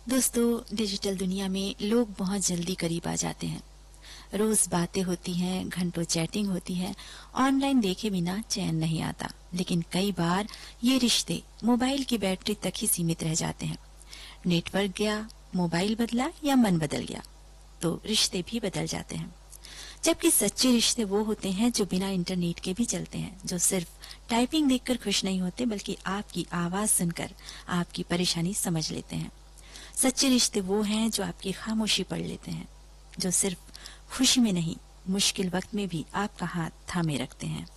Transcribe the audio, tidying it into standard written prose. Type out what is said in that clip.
दोस्तों, डिजिटल दुनिया में लोग बहुत जल्दी करीब आ जाते हैं। रोज बातें होती हैं, घंटों चैटिंग होती है, ऑनलाइन देखे बिना चैन नहीं आता। लेकिन कई बार ये रिश्ते मोबाइल की बैटरी तक ही सीमित रह जाते हैं। नेटवर्क गया, मोबाइल बदला या मन बदल गया, तो रिश्ते भी बदल जाते हैं। जबकि सच्चे रिश्ते वो होते हैं जो बिना इंटरनेट के भी चलते हैं, जो सिर्फ टाइपिंग देखकर खुश नहीं होते बल्कि आपकी आवाज सुनकर आपकी परेशानी समझ लेते हैं। सच्चे रिश्ते वो हैं जो आपकी खामोशी पढ़ लेते हैं, जो सिर्फ खुशी में नहीं, मुश्किल वक्त में भी आपका हाथ थामे रखते हैं।